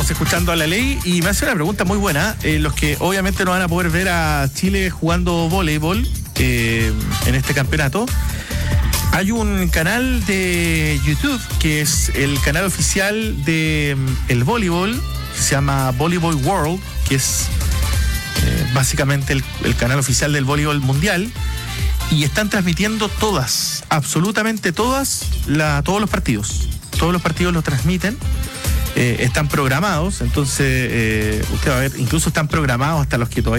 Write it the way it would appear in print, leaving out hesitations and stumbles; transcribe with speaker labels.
Speaker 1: Estamos escuchando a La Ley y me hace una pregunta muy buena. Los que obviamente no van a poder ver a Chile jugando voleibol en este campeonato. Hay un canal de YouTube que es el canal oficial de el voleibol, que se llama Volleyball World, que es básicamente el canal oficial del voleibol mundial, y están transmitiendo absolutamente todos los partidos. Todos los partidos los transmiten, están programados, entonces usted va a ver, incluso están programados hasta los que todavía